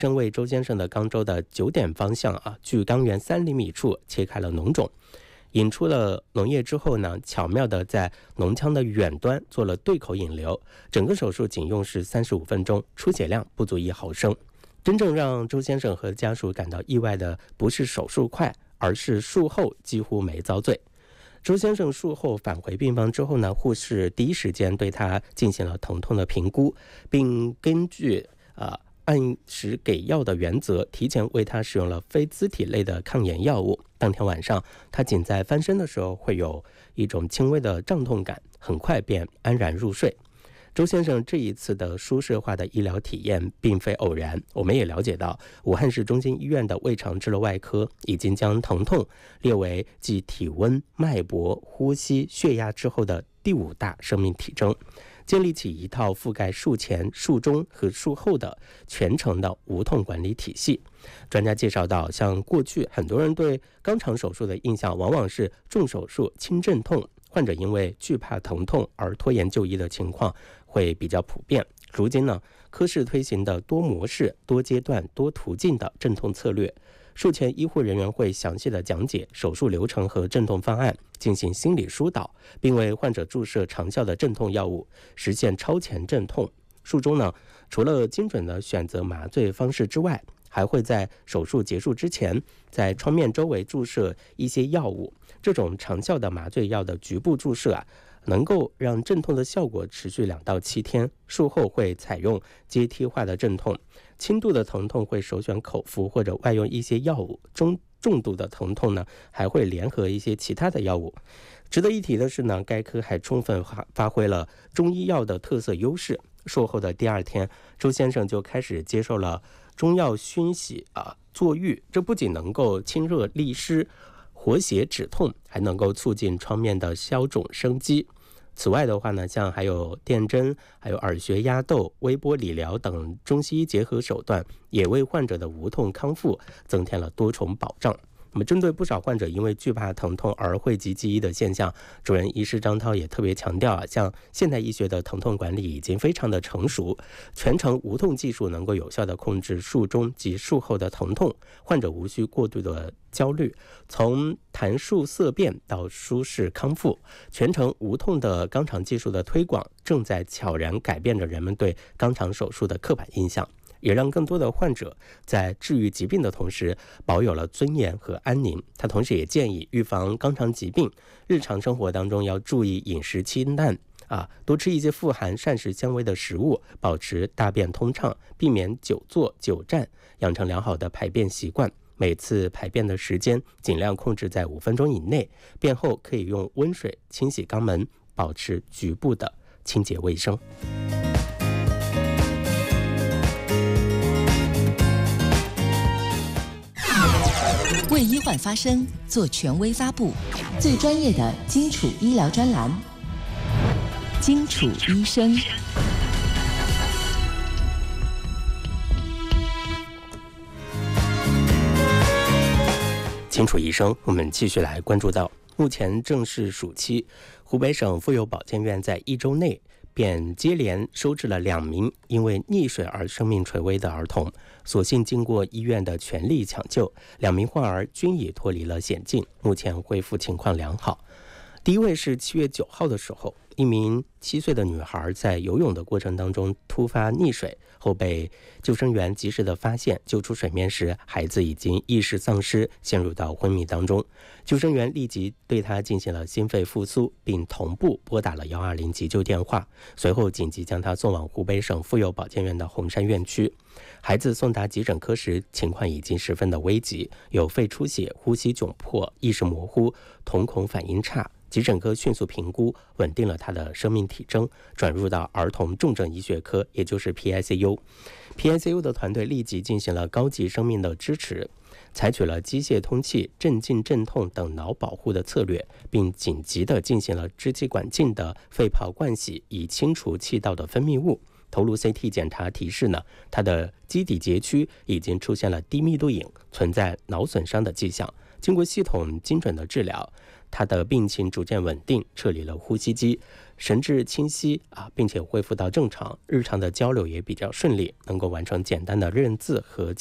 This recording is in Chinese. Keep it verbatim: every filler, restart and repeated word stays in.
正为周先生的肛周的九点方向啊，距肛缘三厘米处切开了脓肿。引出了脓液之后呢，巧妙地在脓腔的远端做了对口引流，整个手术仅用时三十五分钟，出血量不足一毫升。真正让周先生和家属感到意外的不是手术快，而是术后几乎没遭罪。周先生术后返回病房之后呢，护士第一时间对他进行了疼痛的评估，并根据呃按时给药的原则，提前为他使用了非甾体类的抗炎药物。当天晚上，他仅在翻身的时候会有一种轻微的胀痛感，很快便安然入睡。周先生这一次的舒适化的医疗体验并非偶然，我们也了解到，武汉市中心医院的胃肠支瘘外科已经将疼痛列为继体温、脉搏、呼吸、血压之后的第五大生命体征，建立起一套覆盖术前、术中和术后的全程的无痛管理体系。专家介绍到，像过去很多人对肛肠手术的印象往往是重手术、轻阵痛，患者因为惧怕疼痛而拖延就医的情况会比较普遍。如今呢，科室推行的多模式、多阶段、多途径的镇痛策略，术前医护人员会详细的讲解手术流程和镇痛方案，进行心理疏导，并为患者注射长效的镇痛药物，实现超前镇痛。术中呢，除了精准的选择麻醉方式之外，还会在手术结束之前，在创面周围注射一些药物。这种长效的麻醉药的局部注射啊，能够让镇痛的效果持续两到七天。术后会采用阶梯化的镇痛，轻度的疼痛会首选口服或者外用一些药物，中重度的疼痛呢，还会联合一些其他的药物。值得一提的是呢，该科还充分发挥了中医药的特色优势。术后的第二天，周先生就开始接受了中药熏洗啊坐浴，这不仅能够清热利湿、活血止痛，还能够促进创面的消肿生机。此外的话呢，像还有电针、还有耳穴压豆、微波理疗等中西医结合手段，也为患者的无痛康复增添了多重保障。那么针对不少患者因为惧怕疼痛而讳疾忌医的现象，主任医师张涛也特别强调啊，像现代医学的疼痛管理已经非常的成熟，全程无痛技术能够有效的控制术中及术后的疼痛，患者无需过度的焦虑，从谈术色变到舒适康复，全程无痛的肛肠技术的推广，正在悄然改变着人们对肛肠手术的刻板印象，也让更多的患者在治愈疾病的同时保有了尊严和安宁。他同时也建议预防肛肠疾病，日常生活当中要注意饮食清淡啊，多吃一些富含膳食纤维的食物，保持大便通畅，避免久坐久站，养成良好的排便习惯。每次排便的时间尽量控制在五分钟以内，便后可以用温水清洗肛门，保持局部的清洁卫生。 为医患发声，做权威发布，最专业的基础医疗专栏，基础医生。 清楚医生，我们继续来关注到，目前正是暑期，湖北省妇幼保健院在一周内便接连收治了两名因为溺水而生命垂危的儿童，所幸经过医院的全力抢救，两名患儿均已脱离了险境，目前恢复情况良好。第一位是七月九号的时候，一名七岁的女孩在游泳的过程当中突发溺水后，被救生员及时的发现，救出水面时，孩子已经意识丧失，陷入到昏迷当中。救生员立即对她进行了心肺复苏，并同步拨打了一二零急救电话，随后紧急将她送往湖北省妇幼保健院的红山院区。孩子送达急诊科时，情况已经十分的危急，有肺出血、呼吸窘迫、意识模糊、瞳孔反应差。急诊科迅速评估，稳定了他的生命体征，转入到儿童重症医学科，也就是 P I C U。P I C U 的团队立即进行了高级生命的支持，采取了机械通气、镇静镇痛等脑保护的策略，并紧急地进行了支气管镜的肺泡灌洗，以清除气道的分泌物。头颅 C T 检查提示呢，他的基底节区已经出现了低密度影，存在脑损伤的迹象。经过系统精准的治疗，他的病情逐渐稳定，撤离了呼吸机。 神志清晰啊，并且恢复到正常，日常的交流也比较顺利，能够完成简单的认字和